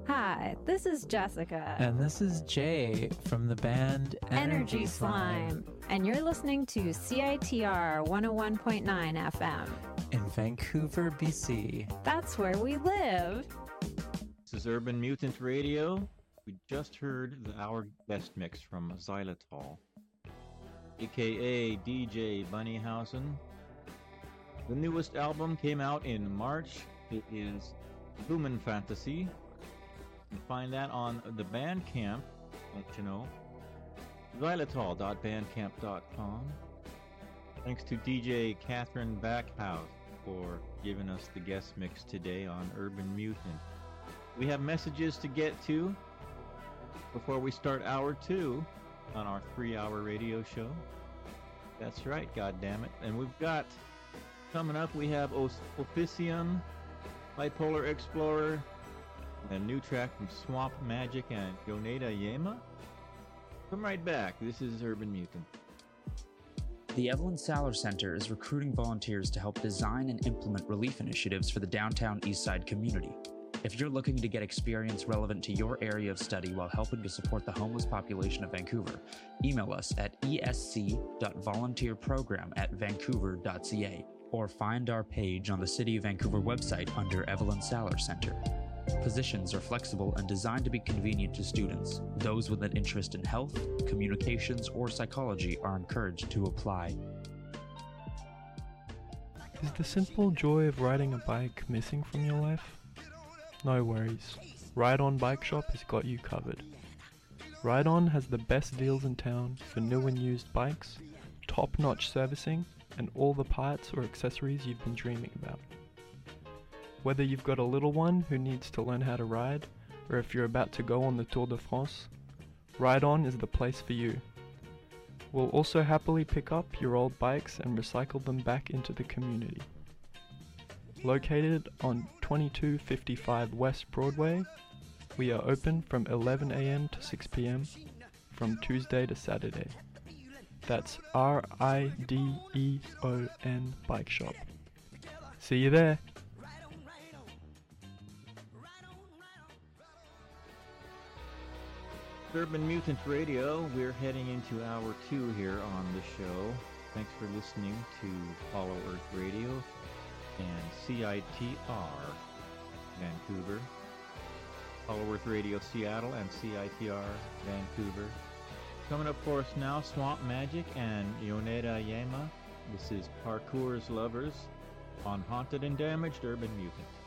Hi, this is Jessica. And this is Jay from the band Energy Slime. And you're listening to CITR 101.9 FM. In Vancouver, BC. That's where we live. This is Urban Mutant Radio. We just heard our guest mix from Xylitol, aka DJ Bunnyhausen. The newest album came out in March. It is Human Fantasy. You can find that on the Bandcamp, don't you know? Xylitol.bandcamp.com. Thanks to DJ Catherine Backhouse for giving us the guest mix today on Urban Mutant. We have messages to get to before we start hour 2 on our 3-hour radio show. That's right, goddammit. And we've got, coming up, we have Officium, Bipolar Explorer, a new track from Swamp Magic and Yoneda Yema. Come right back. This is Urban Mutant. The Evelyn Saller Center is recruiting volunteers to help design and implement relief initiatives for the downtown Eastside community. If you're looking to get experience relevant to your area of study while helping to support the homeless population of Vancouver, email us at esc.volunteerprogram@vancouver.ca or find our page on the City of Vancouver website under Evelyn Saller Center. Positions are flexible and designed to be convenient to students. Those with an interest in health, communications, or psychology are encouraged to apply. Is the simple joy of riding a bike missing from your life? No worries. Ride On Bike Shop has got you covered. Ride On has the best deals in town for new and used bikes, top-notch servicing, and all the parts or accessories you've been dreaming about. Whether you've got a little one who needs to learn how to ride, or if you're about to go on the Tour de France, Ride On is the place for you. We'll also happily pick up your old bikes and recycle them back into the community. Located on 2255 West Broadway, we are open from 11 a.m. to 6 p.m. from Tuesday to Saturday. That's RIDEON Bike Shop. See you there! Urban Mutant Radio, we're heading into hour 2 here on the show. Thanks for listening to Follow Earth Radio and CITR Vancouver, Follow Earth Radio Seattle, and CITR Vancouver. Coming up for us now, Swamp Magic and Yoneda Yema. This is Parkour's Lovers on Haunted and Damaged Urban Mutant.